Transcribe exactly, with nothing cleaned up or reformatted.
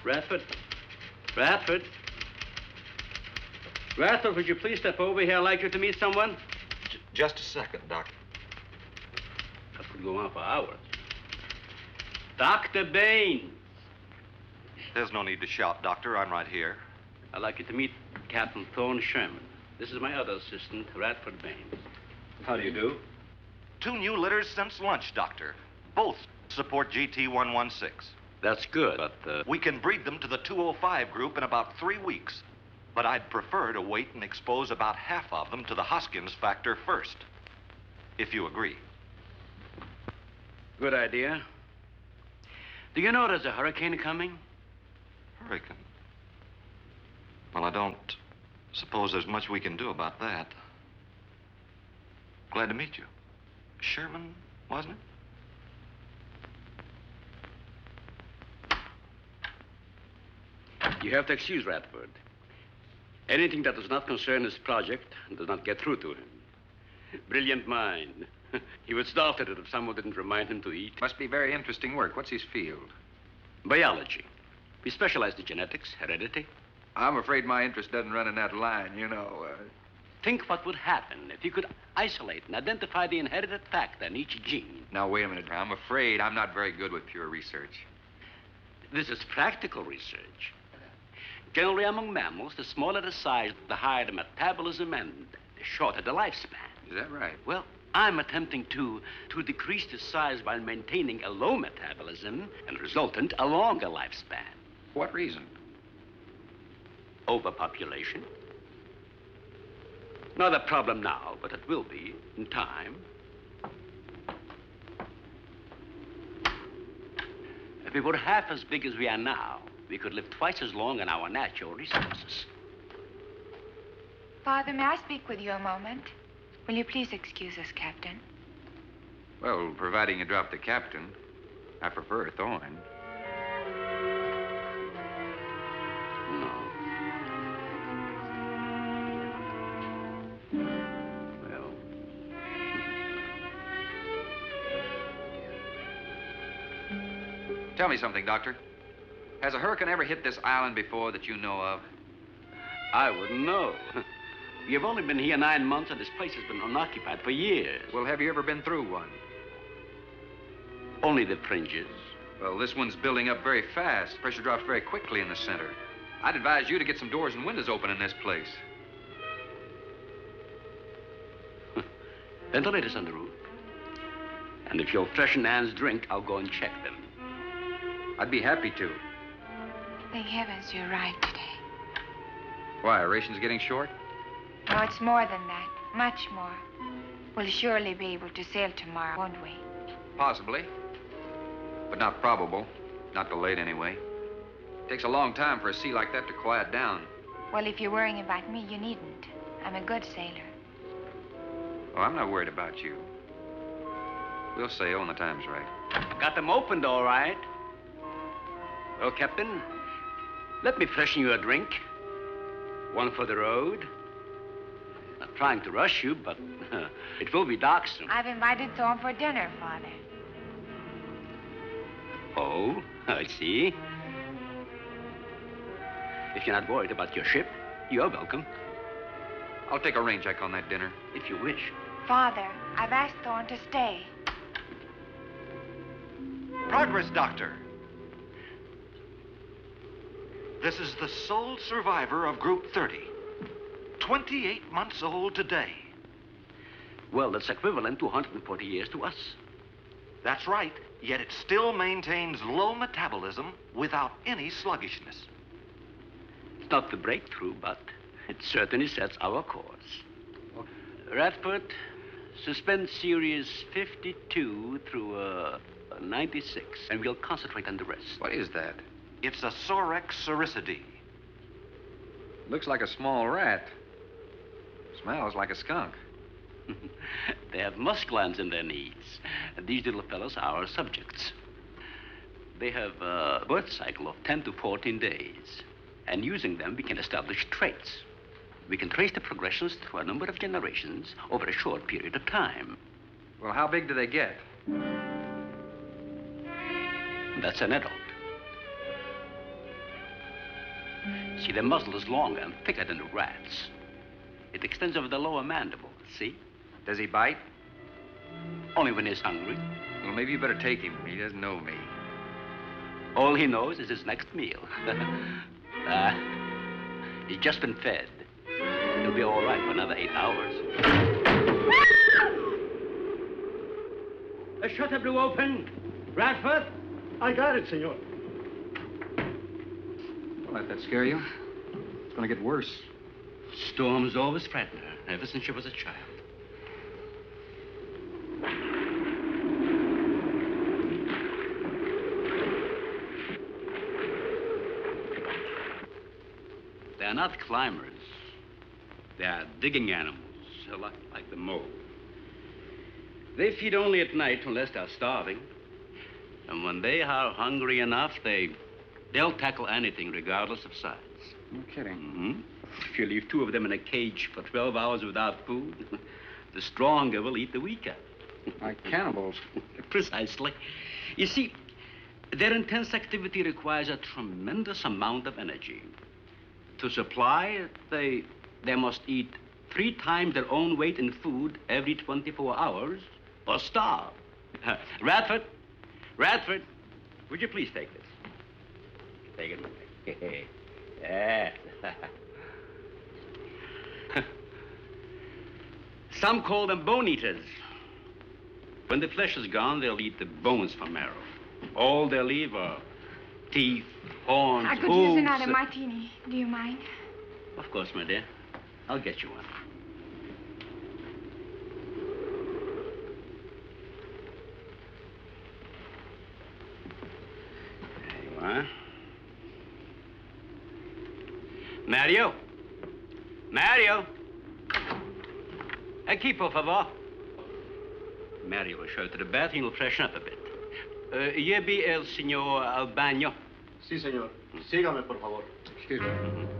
Radford? Radford? Radford, would you please step over here? I'd like you to meet someone. J just a second, Doctor. That could go on for hours. Doctor Baines. There's no need to shout, Doctor. I'm right here. I'd like you to meet Captain Thorne Sherman. This is my other assistant, Radford Baines. How do you do? Two new litters since lunch, Doctor. Both support G T one one six. That's good, but... Uh... We can breed them to the two oh five group in about three weeks. But I'd prefer to wait and expose about half of them to the Hoskins factor first. If you agree. Good idea. Do you know there's a hurricane coming? Hurricane? Well, I don't suppose there's much we can do about that. Glad to meet you. Sherman, wasn't it? You have to excuse Radford. Anything that does not concern his project does not get through to him. Brilliant mind. He would starve at it if someone didn't remind him to eat. Must be very interesting work. What's his field? Biology. We specialize in genetics, heredity. I'm afraid my interest doesn't run in that line, you know. Uh... Think what would happen if you could isolate and identify the inherited factor in each gene. Now, wait a minute. I'm afraid I'm not very good with pure research. This is practical research. Generally, among mammals, the smaller the size, the higher the metabolism and the shorter the lifespan. Is that right? Well, I'm attempting to, to decrease the size while maintaining a low metabolism and resultant a longer lifespan. For what reason? Overpopulation. Not a problem now, but it will be in time. If we were half as big as we are now, we could live twice as long on our natural resources. Father, may I speak with you a moment? Will you please excuse us, Captain? Well, providing you drop the captain, I prefer Thorne. No. Well. Tell me something, Doctor. Has a hurricane ever hit this island before that you know of? I wouldn't know. You've only been here nine months, and this place has been unoccupied for years. Well, have you ever been through one? Only the fringes. Well, this one's building up very fast. Pressure drops very quickly in the center. I'd advise you to get some doors and windows open in this place. Ventilators on the roof. And if you'll freshen Anne's drink, I'll go and check them. I'd be happy to. Thank heavens you're right today. Why, are rations getting short? No, it's more than that. Much more. We'll surely be able to sail tomorrow, won't we? Possibly. But not probable. Not delayed, anyway. It takes a long time for a sea like that to quiet down. Well, if you're worrying about me, you needn't. I'm a good sailor. Oh, I'm not worried about you. We'll sail when the time's right. Got them opened, all right. Well, Captain, let me freshen you a drink. One for the road. Not trying to rush you, but uh, it will be dark soon. I've invited Thorne for dinner, Father. Oh, I see. If you're not worried about your ship, you're welcome. I'll take a rain check on that dinner. If you wish. Father, I've asked Thorne to stay. Progress, Doctor. This is the sole survivor of Group thirty. twenty-eight months old today. Well, that's equivalent to one hundred forty years to us. That's right, yet it still maintains low metabolism without any sluggishness. It's not the breakthrough, but it certainly sets our course. Radford, suspend series fifty-two through uh, ninety-six, and we'll concentrate on the rest. What is that? It's a Sorex cericidae. Looks like a small rat. Smells like a skunk. They have musk glands in their knees. These little fellows are our subjects. They have a birth cycle of ten to fourteen days. And using them, we can establish traits. We can trace the progressions through a number of generations over a short period of time. Well, how big do they get? That's an adult. See, their muzzle is longer and thicker than the rat's. It extends over the lower mandible, see? Does he bite? Only when he's hungry. Well, maybe you better take him. He doesn't know me. All he knows is his next meal. uh, he's just been fed. He'll be all right for another eight hours. The shutter blew open. Radford? I got it, senor. Don't let that scare you. It's gonna get worse. Storms always frighten her, ever since she was a child. They're not climbers. They are digging animals, a lot like the mole. They feed only at night unless they're starving. And when they are hungry enough, they, they'll tackle anything regardless of size. No kidding. Mm-hmm. If you leave two of them in a cage for twelve hours without food, the stronger will eat the weaker. Like cannibals. Precisely. You see, their intense activity requires a tremendous amount of energy. To supply it, they, they must eat three times their own weight in food every twenty-four hours or starve. Radford, Radford, would you please take this? Take it. Yeah. Some call them bone eaters. When the flesh is gone, they'll eat the bones for marrow. All they'll leave are teeth, horns, I could hooves. use another martini. Do you mind? Of course, my dear. I'll get you one. There you are. Mario? Mario? Equipo, por favor. Mario will show you to the bath and he'll freshen up a bit. Uh, here be el señor Albano. Sí, señor. Sígame, por favor. Excuse me. Mm-hmm.